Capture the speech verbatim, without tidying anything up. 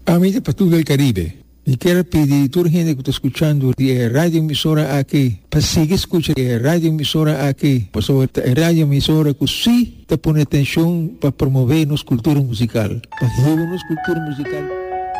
Amiga para todo el Caribe. Y quiero pedir a toda la gente que está escuchando la radio emisora aquí, para seguir escuchando la radio emisora aquí, pues sobre la radio emisora que sí te pone atención para promover nuestra cultura musical, para llevar nuestra cultura musical.